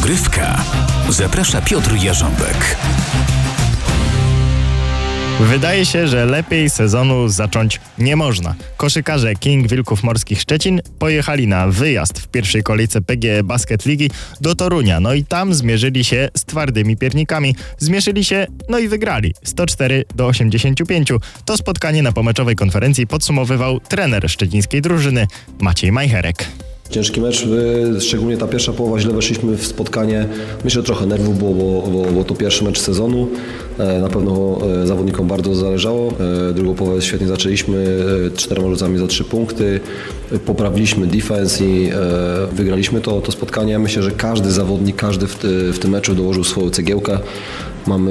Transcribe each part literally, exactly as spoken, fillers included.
Dogrywka. Zaprasza Piotr Jarząbek. Wydaje się, że lepiej sezonu zacząć nie można. Koszykarze King Wilków Morskich Szczecin pojechali na wyjazd w pierwszej kolejce P G E Basket Ligi do Torunia. No i tam zmierzyli się z twardymi piernikami. Zmierzyli się, no i wygrali. sto cztery do osiemdziesięciu pięciu. To spotkanie na pomeczowej konferencji podsumowywał trener szczecińskiej drużyny Maciej Majcherek. Ciężki mecz, szczególnie ta pierwsza połowa, źle weszliśmy w spotkanie. Myślę, że trochę nerwów było, bo, bo, bo to pierwszy mecz sezonu. Na pewno zawodnikom bardzo zależało. Drugą połowę świetnie zaczęliśmy, czterema rzutami za trzy punkty. Poprawiliśmy defense i wygraliśmy to, to spotkanie. Myślę, że każdy zawodnik, każdy w, ty, w tym meczu dołożył swoją cegiełkę. Mamy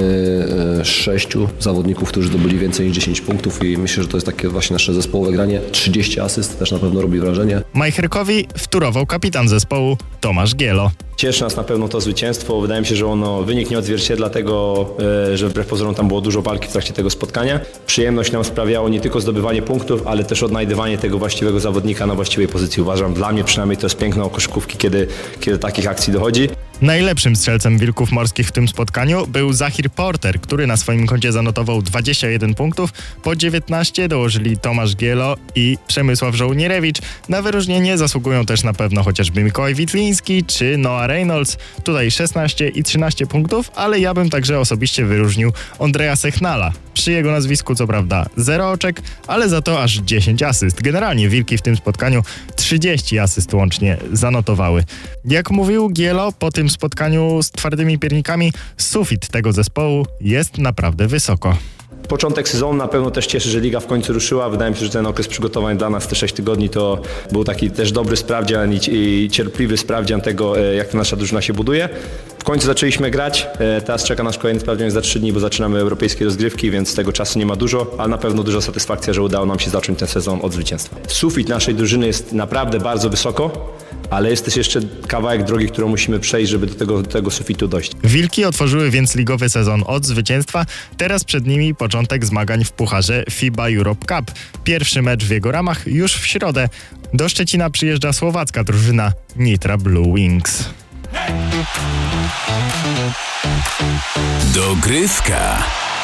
sześciu zawodników, którzy zdobyli więcej niż dziesięć punktów i myślę, że to jest takie właśnie nasze zespołowe granie. trzydzieści asyst też na pewno robi wrażenie. Majcherkowi wtórował kapitan zespołu Tomasz Gielo. Cieszy nas na pewno to zwycięstwo. Wydaje mi się, że ono wynik nie odzwierciedla tego, że wbrew pozorom tam było dużo walki w trakcie tego spotkania. Przyjemność nam sprawiało nie tylko zdobywanie punktów, ale też odnajdywanie tego właściwego zawodnika na właściwej pozycji. Uważam, dla mnie przynajmniej to jest piękne o koszykówki, kiedy, kiedy takich akcji dochodzi. Najlepszym strzelcem Wilków Morskich w tym spotkaniu był Zahir Porter, który na swoim koncie zanotował dwadzieścia jeden punktów. Po dziewiętnaście dołożyli Tomasz Gielo i Przemysław Żołnierewicz. Na wyróżnienie zasługują też na pewno chociażby Mikołaj Witliński czy Noah Reynolds. Tutaj szesnaście i trzynaście punktów, ale ja bym także osobiście wyróżnił Ondreja Sechnala. Przy jego nazwisku co prawda zero oczek, ale za to aż dziesięć asyst. Generalnie Wilki w tym spotkaniu trzydzieści asyst łącznie zanotowały. Jak mówił Gielo po tym spotkaniu z twardymi piernikami, sufit tego zespołu jest naprawdę wysoko. Początek sezonu na pewno też cieszy, że liga w końcu ruszyła. Wydaje mi się, że ten okres przygotowań dla nas, te sześć tygodni, to był taki też dobry sprawdzian i, i cierpliwy sprawdzian tego, jak ta nasza drużyna się buduje. W końcu zaczęliśmy grać, teraz czeka nas kolejny sprawdzian za trzy dni, bo zaczynamy europejskie rozgrywki, więc tego czasu nie ma dużo, ale na pewno duża satysfakcja, że udało nam się zacząć ten sezon od zwycięstwa. Sufit naszej drużyny jest naprawdę bardzo wysoko, ale jest też jeszcze kawałek drogi, którą musimy przejść, żeby do tego, do tego sufitu dojść. Wilki otworzyły więc ligowy sezon od zwycięstwa. Teraz przed nimi początek zmagań w pucharze FIBA Europe Cup. Pierwszy mecz w jego ramach już w środę. Do Szczecina przyjeżdża słowacka drużyna Nitra Blue Wings. Dogrywka.